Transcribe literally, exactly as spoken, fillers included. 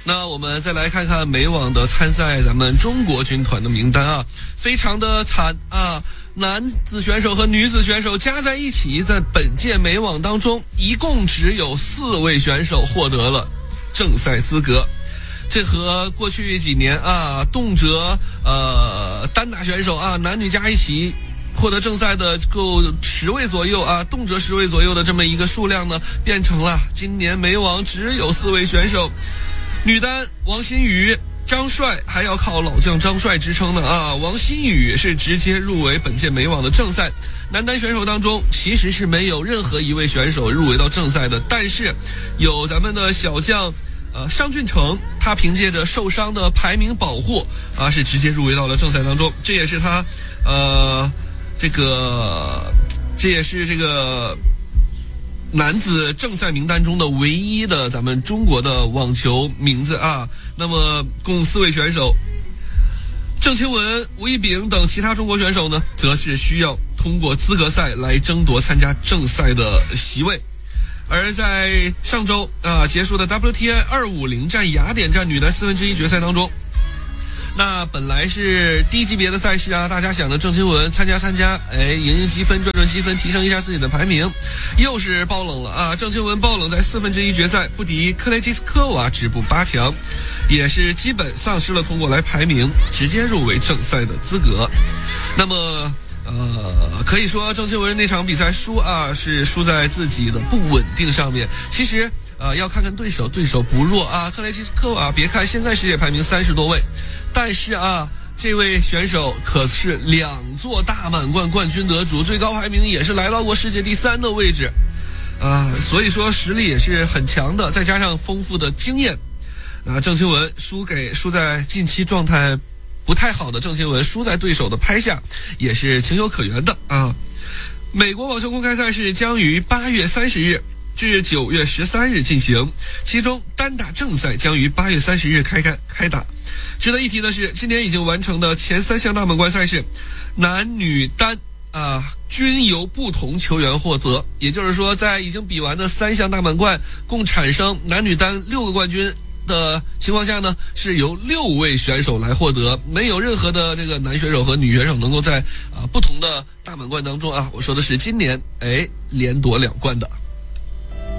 那我们再来看看美网的参赛咱们中国军团的名单啊，非常的惨啊，男子选手和女子选手加在一起，在本届美网当中一共只有四位选手获得了正赛资格。这和过去几年啊，动辄呃单打选手啊，男女加一起获得正赛的够十位左右啊，动辄十位左右的这么一个数量呢，变成了今年美网只有四位选手。女单王欣雨、张帅还要靠老将张帅支撑呢啊！王欣雨是直接入围本届美网的正赛。男单选手当中其实是没有任何一位选手入围到正赛的，但是有咱们的小将呃商俊成，他凭借着受伤的排名保护啊，是直接入围到了正赛当中。这也是他呃这个这也是这个。男子正赛名单中的唯一的咱们中国的网球名字啊，那么共四位选手，郑钦文、吴一丙等其他中国选手呢，则是需要通过资格赛来争夺参加正赛的席位。而在上周啊结束的 W T A 二五零站雅典站女单四分之一决赛当中，那本来是低级别的赛事啊，大家想着郑钦文参加参加，哎，赢赢积分，赚赚积分，提升一下自己的排名，又是爆冷了啊！郑钦文爆冷，在四分之一决赛不敌克雷基斯科娃，止步八强，也是基本丧失了通过来排名，直接入围正赛的资格。那么呃，可以说郑钦文那场比赛输啊，是输在自己的不稳定上面。其实呃，要看看对手，对手不弱啊，克雷基斯科娃，别看现在世界排名三十多位，但是啊，这位选手可是两座大满贯冠军得主，最高排名也是来到过世界第三的位置啊，所以说实力也是很强的，再加上丰富的经验啊，郑钦文输给输在近期状态不太好的郑钦文输在对手的拍下，也是情有可原的啊。美国网球公开赛事将于八月三十日至九月十三日进行，其中单打正赛将于八月三十日开开开打。值得一提的是，今年已经完成的前三项大满贯赛事，男女单啊均由不同球员获得，也就是说，在已经比完的三项大满贯共产生男女单六个冠军的情况下呢，是由六位选手来获得，没有任何的这个男选手和女选手能够在啊不同的大满贯当中啊，我说的是今年哎连夺两冠的。